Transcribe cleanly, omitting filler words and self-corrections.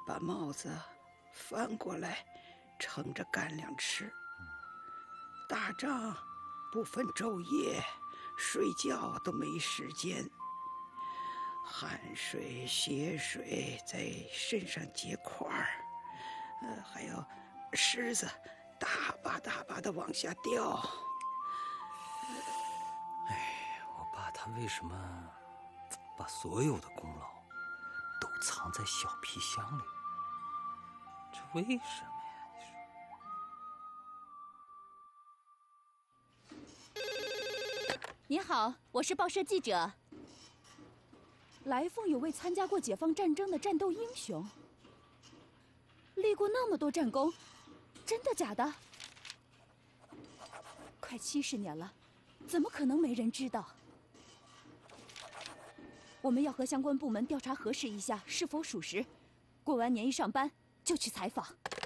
把帽子翻过来，盛着干粮吃。打仗不分昼夜，睡觉都没时间，汗水、血水在身上结块儿，还有虱子大把大把的往下掉。 哎，我爸他为什么把所有的功劳都藏在小皮箱里？这为什么呀？ 您好，我是报社记者。来凤有位参加过解放战争的战斗英雄，立过那么多战功，真的假的？快70年了，怎么可能没人知道？我们要和相关部门调查核实一下是否属实，过完年一上班就去采访。